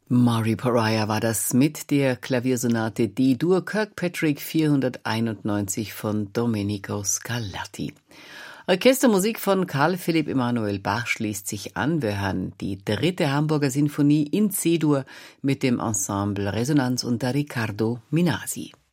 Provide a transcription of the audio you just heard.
Maury Pariah war das mit der Klaviersonate D-Dur Kirkpatrick 491 von Domenico Scarlatti. Orchestermusik von Carl Philipp Emanuel Bach schließt sich an. Wir hören die 3. Hamburger Sinfonie in C-Dur mit dem Ensemble Resonanz unter Riccardo Minasi.